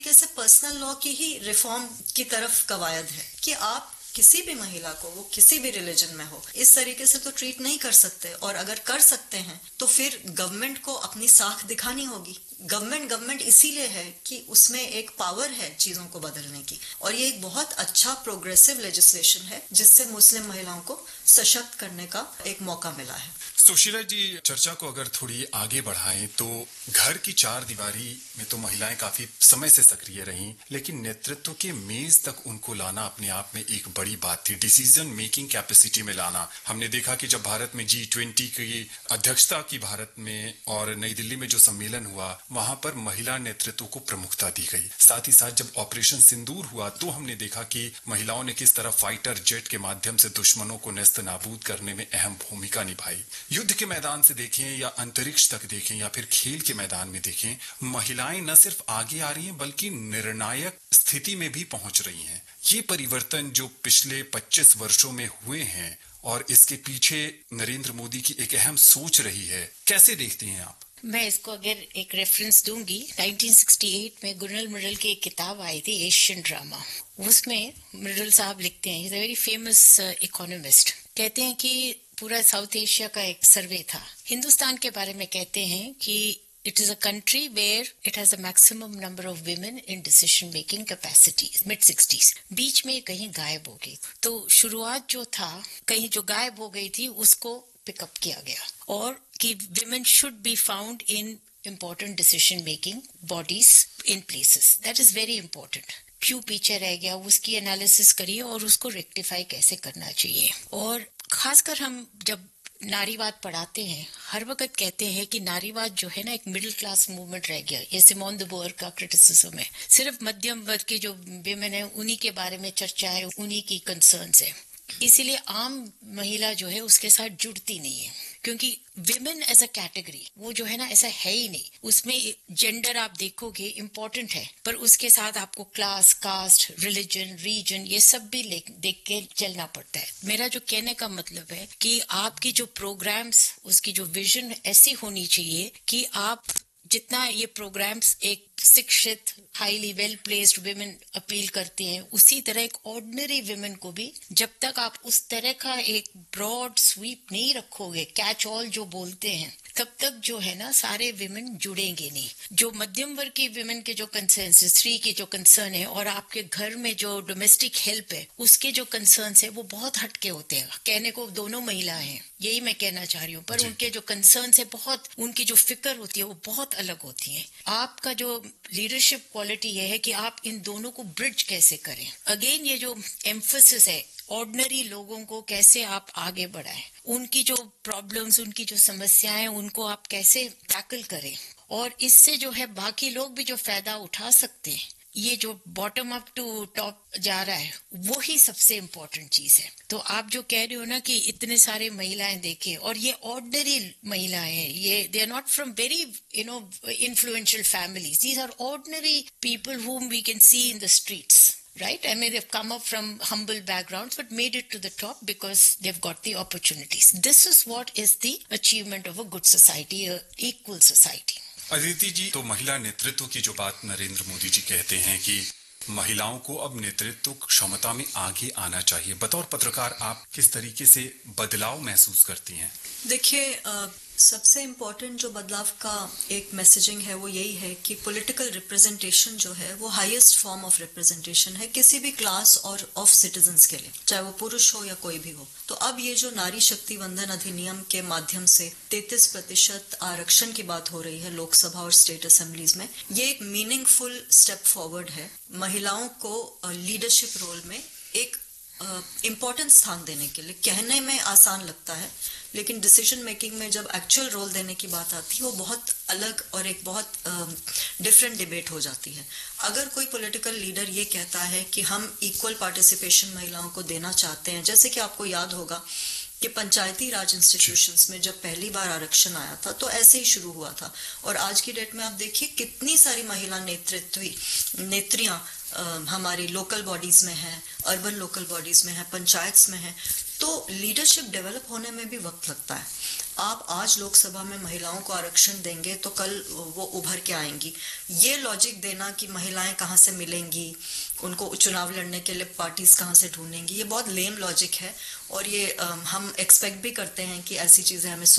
कैसे personal law की ही reform की तरफ कवायद है कि आप किसी भी महिला को, वो किसी भी रिलीजन में हो, इस तरीके से तो ट्रीट नहीं कर सकते। और अगर कर सकते हैं तो फिर गवर्नमेंट को अपनी साख दिखानी होगी। गवर्नमेंट इसीलिए है कि उसमें एक पावर है चीजों को बदलने की, और ये एक बहुत अच्छा प्रोग्रेसिव लेजिस्लेशन है जिससे मुस्लिम महिलाओं को सशक्त करने का एक मौका मिला है। सुशीला जी, चर्चा को अगर थोड़ी आगे बढ़ाएं तो घर की चार दीवारी में तो महिलाएं काफी समय से सक्रिय रहीं, लेकिन नेतृत्व के मेज तक उनको लाना अपने आप में एक बड़ी बात थी। डिसीजन मेकिंग कैपेसिटी में लाना। हमने देखा कि जब भारत में G20 की अध्यक्षता की भारत में और नई दिल्ली में जो सम्मेलन हुआ, वहां पर महिला नेतृत्व को प्रमुखता दी गई। साथ ही साथ जब ऑपरेशन सिंदूर हुआ तो हमने देखा कि महिलाओं ने किस तरह फाइटर जेट के माध्यम से दुश्मनों को नेस्त नाबूद करने में अहम भूमिका निभाई। युद्ध के मैदान से देखें या अंतरिक्ष तक देखें या फिर खेल के मैदान में देखें, महिलाएं न सिर्फ आगे आ रही हैं बल्कि निर्णायक स्थिति में भी पहुंच रही हैं। ये परिवर्तन जो पिछले 25 वर्षों में हुए हैं और इसके पीछे नरेंद्र मोदी की एक अहम सोच रही है, कैसे देखती हैं आप? मैं इसको अगर एक रेफरेंस दूंगी, 1968 में गुरनल मृडल की एक किताब आई थी, एशियन ड्रामा। उसमें मृडल साहब लिखते हैं, is a very famous economist, कहते हैं कि पूरा साउथ एशिया का एक सर्वे था, हिंदुस्तान के बारे में कहते हैं कि it is a country where it has a maximum number of women in decision making capacities, mid-60s। बीच में कहीं गायब हो गई, तो शुरुआत जो था, कहीं जो गायब हो गई थी उसको पिकअप किया गया, और कि women should be found in important decision making bodies in places, that is very important। क्यों पीछे रह गया, उसकी एनालिसिस करिए और उसको रेक्टिफाई कैसे करना चाहिए। और खासकर हम जब नारीवाद पढ़ाते हैं, हर वक्त कहते हैं कि नारीवाद जो है ना एक मिडिल क्लास मूवमेंट रह गया। ये सिमोन द बोअर का क्रिटिसिज्म है, सिर्फ मध्यम वर्ग की जो विमेन है उन्हीं के बारे में चर्चा है, उन्हीं की कंसर्न्स है, इसीलिए आम महिला जो है उसके साथ जुड़ती नहीं है, क्योंकि विमेन एज अ कैटेगरी वो जो है ना ऐसा है ही नहीं। उसमें जेंडर आप देखोगे इम्पोर्टेंट है, पर उसके साथ आपको क्लास, कास्ट, रिलीजन, रीजन ये सब भी देख के चलना पड़ता है। मेरा जो कहने का मतलब है कि आपकी जो प्रोग्राम्स, उसकी जो विजन ऐसी होनी चाहिए कि आप जितना ये प्रोग्राम्स एक शिक्षित, highly well placed women appeal करती हैं, उसी तरह एक ऑर्डिनरी विमेन को भी जब तक आप उस तरह का एक ब्रॉड स्वीप नहीं रखोगे, कैच ऑल जो बोलते हैं, तब तक जो है ना सारे विमेन जुड़ेंगे नहीं। जो मध्यम वर्ग की विमेन के जो कंसर्न है, स्त्री की जो कंसर्न है, और आपके घर में जो डोमेस्टिक हेल्प है उसके जो कंसर्न है, वो बहुत हटके होते हैं। कहने को दोनों महिला हैं, यही मैं कहना चाह रही हूँ, पर उनके जो कंसर्न है, बहुत उनकी जो फिक्र होती है वो बहुत अलग होती है। आपका जो लीडरशिप क्वालिटी ये है कि आप इन दोनों को ब्रिज कैसे करें। अगेन ये जो एम्फोसिस है, ऑर्डिनरी लोगों को कैसे आप आगे बढ़ाएं, उनकी जो प्रॉब्लम्स, उनकी जो समस्याएं, उनको आप कैसे टैकल करें, और इससे जो है बाकी लोग भी जो फायदा उठा सकते हैं। ये जो बॉटम अप टू टॉप जा रहा है वो ही सबसे इम्पोर्टेंट चीज है। तो आप जो कह रहे हो ना कि इतने सारे महिलाएं देखे, और ये ऑर्डिनरी महिलाएं हैं, ये they are not from very influential families, these are ordinary people whom we can see in the streets, right? I mean, they've come up from humble backgrounds but made it to the top because they've got the opportunities. This is what is the achievement of a good society, a equal society. Aditi जी, तो महिला नेतृत्व की जो बात नरेंद्र मोदी जी कहते हैं कि महिलाओं को अब नेतृत्व क्षमता में आगे आना चाहिए, बतौर पत्रकार आप किस तरीके से बदलाव महसूस करती हैं? देखिए, सबसे इम्पोर्टेंट जो बदलाव का एक मैसेजिंग है वो यही है कि पॉलिटिकल रिप्रेजेंटेशन जो है वो हाईएस्ट फॉर्म ऑफ रिप्रेजेंटेशन है किसी भी क्लास और ऑफ सिटीजन्स के लिए, चाहे वो पुरुष हो या कोई भी हो। तो अब ये जो नारी शक्ति वंदन अधिनियम के माध्यम से 33% आरक्षण की बात हो रही है लोकसभा और स्टेट असेंबलीज में, ये एक मीनिंगफुल स्टेप फॉरवर्ड है महिलाओं को लीडरशिप रोल में एक इम्पोर्टेंट स्थान देने के लिए। कहने में आसान लगता है, लेकिन डिसीजन मेकिंग में जब एक्चुअल रोल देने की बात आती है वो बहुत अलग और एक बहुत डिफरेंट डिबेट हो जाती है। अगर कोई पॉलिटिकल लीडर ये कहता है कि हम इक्वल पार्टिसिपेशन महिलाओं को देना चाहते हैं, जैसे कि आपको याद होगा कि पंचायती राज इंस्टीट्यूशंस में जब पहली बार आरक्षण आया था तो ऐसे ही शुरू हुआ था, और आज की डेट में आप देखिए कितनी सारी महिला नेत्रियां हमारी लोकल बॉडीज में हैं, अर्बन लोकल बॉडीज में हैं, पंचायत्स में हैं। तो लीडरशिप डेवलप होने में भी वक्त लगता है। आप आज लोकसभा में महिलाओं को आरक्षण देंगे तो कल वो उभर के आएंगी। ये लॉजिक देना कि महिलाएं कहाँ से मिलेंगी, उनको चुनाव लड़ने के लिए पार्टीज कहाँ से ढूंढेंगी, ये बहुत लेम लॉजिक है। और ये हम एक्सपेक्ट भी करते हैं कि ऐसी चीजें हमें